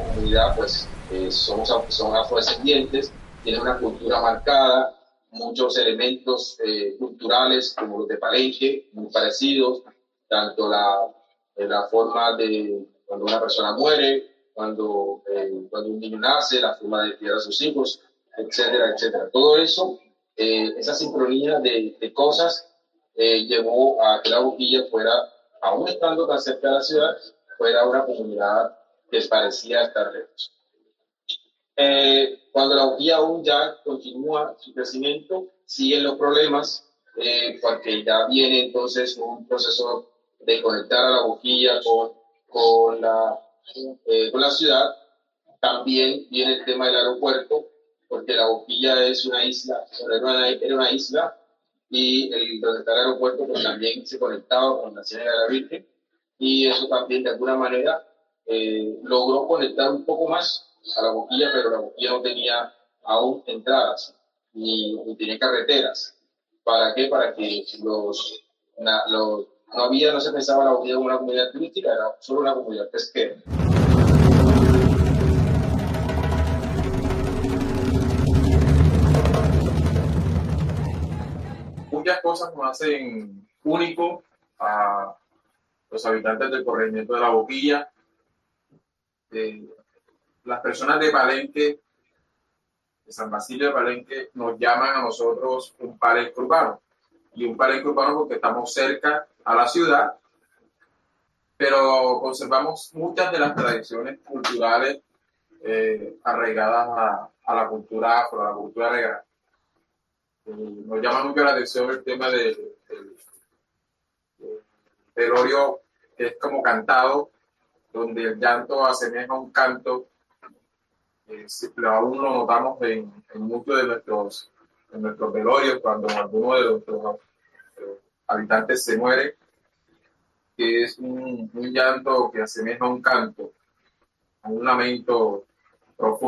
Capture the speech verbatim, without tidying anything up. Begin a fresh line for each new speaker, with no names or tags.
comunidad pues eh, son, son afrodescendientes, tienen una cultura marcada, muchos elementos eh, culturales como los de Palenque, muy parecidos, tanto la, la forma de cuando una persona muere, cuando, eh, cuando un niño nace, la forma de criar a sus hijos, etcétera, etcétera. Todo eso, eh, esa sincronía de, de cosas eh, llevó a que la Boquilla fuera, aún estando tan cerca de la ciudad, fuera una comunidad que parecía estar lejos. Eh, cuando la Boquilla aún ya continúa su crecimiento, siguen los problemas, eh, porque ya viene entonces un proceso de conectar a la Boquilla con, con, la, eh, con la ciudad. También viene el tema del aeropuerto, porque la Boquilla es una isla, era una, era una isla, y el, donde está el aeropuerto pues también se conectaba con la Ciénaga de la Virgen, y eso también de alguna manera eh, logró conectar un poco más a la Boquilla, pero la Boquilla no tenía aún entradas, ni, ni tenía carreteras. ¿Para qué? Para que los, na, los no había, no se pensaba la Boquilla como una comunidad turística, era solo una comunidad pesquera.
Muchas cosas nos hacen único a los habitantes del corregimiento de La Boquilla. Eh, las personas de Palenque, de San Basilio de Palenque, nos llaman a nosotros un palenque urbano. Y un palenque urbano porque estamos cerca a la ciudad, pero conservamos muchas de las tradiciones culturales eh, arraigadas a, a la cultura afro, a la cultura negra. Eh, nos llama mucho la atención el tema del velorio, que es como cantado, donde el llanto asemeja un canto. Eh, aún lo notamos en, en muchos de nuestros, de nuestros velorios, cuando alguno de nuestros eh, habitantes se muere, que es un, un llanto que asemeja un canto, a un lamento profundo.